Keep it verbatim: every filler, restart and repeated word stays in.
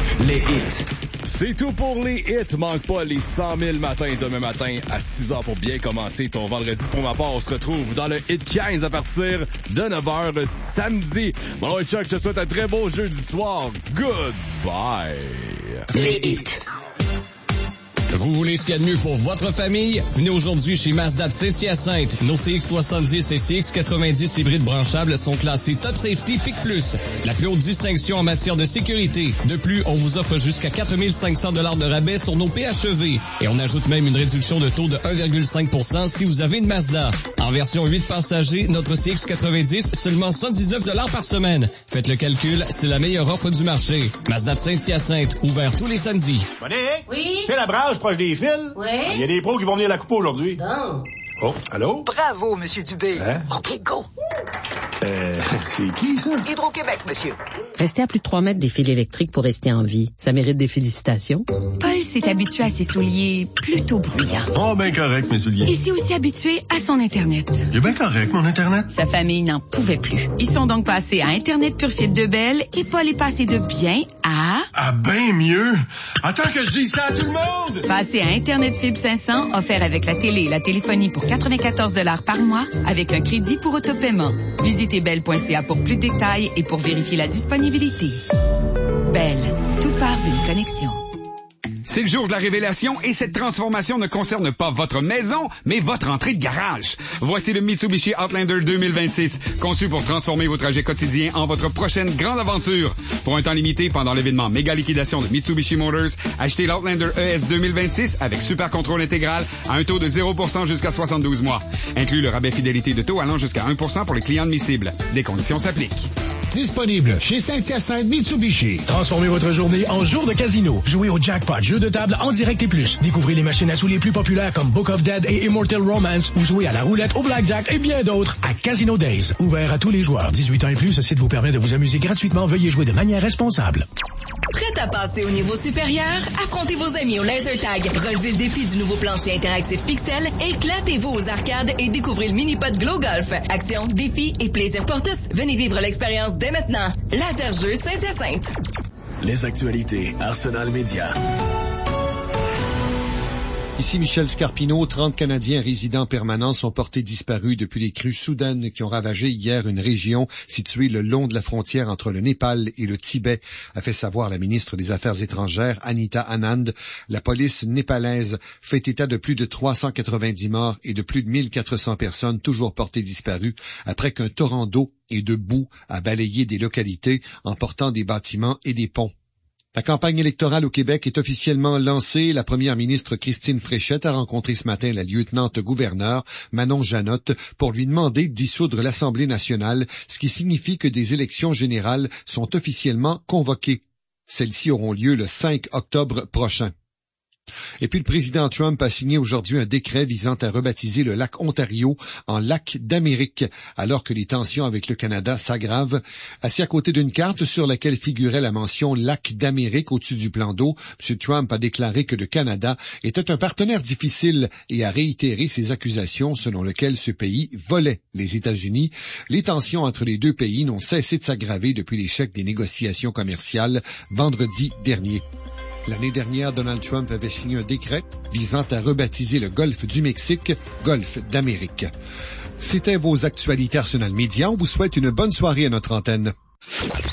Les hits. C'est tout pour les hits. Manque pas les cent mille matins demain matin à six heures pour bien commencer ton vendredi. Pour ma part, on se retrouve dans le Hit quinze à partir de neuf heures samedi. Mon nom est Chuck, je te souhaite un très beau jeudi soir. Goodbye. Les hits. Vous voulez ce qu'il y a de mieux pour votre famille? Venez aujourd'hui chez Mazda de Saint-Hyacinthe. Nos C X soixante-dix et C X quatre-vingt-dix hybrides branchables sont classés Top Safety Pic Plus. La plus haute distinction en matière de sécurité. De plus, on vous offre jusqu'à quatre mille cinq cents dollars de rabais sur nos P H E V. Et on ajoute même une réduction de taux de un virgule cinq pour cent si vous avez une Mazda. En version huit passagers, notre C X quatre-vingt-dix, seulement cent dix-neuf dollars par semaine. Faites le calcul, c'est la meilleure offre du marché. Mazda de Saint-Hyacinthe, ouvert tous les samedis. Monique? Oui? Fais la branche proche des fils? Oui? Il y a des pros qui vont venir la couper aujourd'hui. Bon. Oh, allô? Bravo, Monsieur Dubé. Hein? OK, go. Euh, c'est qui, ça? Hydro-Québec, monsieur. Rester à plus de trois mètres des fils électriques pour rester en vie, ça mérite des félicitations. Paul s'est habitué à ses souliers plutôt bruyants. Oh, ben correct, mes souliers. Il s'est aussi habitué à son Internet. Il est bien correct, mon Internet. Sa famille n'en pouvait plus. Ils sont donc passés à Internet Pure Fibre de Bell et Paul est passé de bien à... À bien mieux. Attends que je dise ça à tout le monde! Passé à Internet Fibre cinq cents, offert avec la télé et la téléphonie pour quatre-vingt-quatorze dollars par mois, avec un crédit pour autopaiement. Visitez bell point c a pour plus de détails et pour vérifier la disponibilité. Bell, tout part d'une connexion. C'est le jour de la révélation et cette transformation ne concerne pas votre maison, mais votre entrée de garage. Voici le Mitsubishi Outlander deux mille vingt-six, conçu pour transformer vos trajets quotidiens en votre prochaine grande aventure. Pour un temps limité, pendant l'événement méga liquidation de Mitsubishi Motors, achetez l'Outlander E S deux mille vingt-six avec super contrôle intégral à un taux de zéro pour cent jusqu'à soixante-douze mois. Inclut le rabais fidélité de taux allant jusqu'à un pour cent pour les clients admissibles. Des conditions s'appliquent. Disponible chez Saint-Hyacinthe Mitsubishi. Transformez votre journée en jour de casino. Jouez au jackpot, jeu de table en direct et plus. Découvrez les machines à sous les plus populaires comme Book of Dead et Immortal Romance ou jouez à la roulette, au blackjack et bien d'autres à Casino Days. Ouvert à tous les joueurs. dix-huit ans et plus, ce site vous permet de vous amuser gratuitement. Veuillez jouer de manière responsable. Prêt à passer au niveau supérieur? Affrontez vos amis au Laser Tag. Relevez le défi du nouveau plancher interactif Pixel. Éclatez-vous aux arcades et découvrez le mini-pod Glow Golf. Action, défi et plaisir pour tous. Venez vivre l'expérience dès maintenant. Laser Jeux Saint-Hyacinthe. Les actualités Arsenal Média. Ici Michel Scarpino, trente Canadiens résidents permanents sont portés disparus depuis les crues soudaines qui ont ravagé hier une région située le long de la frontière entre le Népal et le Tibet, a fait savoir la ministre des Affaires étrangères, Anita Anand. La police népalaise fait état de plus de trois cent quatre-vingt-dix morts et de plus de mille quatre cents personnes toujours portées disparues après qu'un torrent d'eau et de boue a balayé des localités, emportant des bâtiments et des ponts. La campagne électorale au Québec est officiellement lancée. La première ministre Christine Fréchette a rencontré ce matin la lieutenant-gouverneure Manon Janotte pour lui demander de dissoudre l'Assemblée nationale, ce qui signifie que des élections générales sont officiellement convoquées. Celles-ci auront lieu le cinq octobre prochain. Et puis le président Trump a signé aujourd'hui un décret visant à rebaptiser le lac Ontario en lac d'Amérique, alors que les tensions avec le Canada s'aggravent. Assis à côté d'une carte sur laquelle figurait la mention lac d'Amérique au-dessus du plan d'eau, M. Trump a déclaré que le Canada était un partenaire difficile et a réitéré ses accusations selon lesquelles ce pays volait les États-Unis. Les tensions entre les deux pays n'ont cessé de s'aggraver depuis l'échec des négociations commerciales vendredi dernier. L'année dernière, Donald Trump avait signé un décret visant à rebaptiser le golfe du Mexique golfe d'Amérique. C'était vos actualités Arsenal Média. On vous souhaite une bonne soirée à notre antenne.